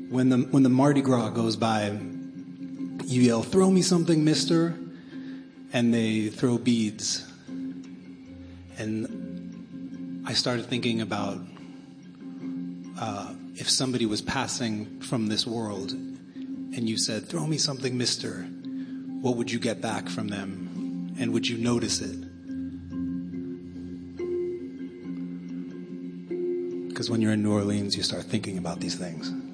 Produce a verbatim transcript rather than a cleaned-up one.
When the when the Mardi Gras goes by, you yell, "Throw me something, mister," and they throw beads. And I started thinking about uh, if somebody was passing from this world and you said, "Throw me something, mister," what would you get back from them? And would you notice it? Because when you're in New Orleans, you start thinking about these things.